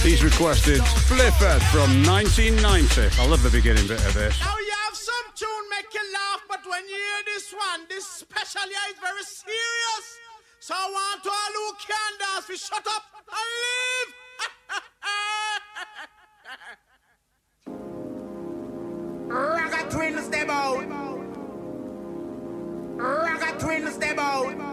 He's requested Splifford from 1990. I love the beginning bit of this. Now you have some tune make you laugh, but when you hear this one, this special yeah is very serious. So I want to all who can dance, we shut up and leave. Ragga twins step out. Ragga twins step out.